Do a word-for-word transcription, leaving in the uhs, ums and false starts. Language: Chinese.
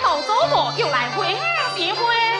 好周末又来回乡结婚。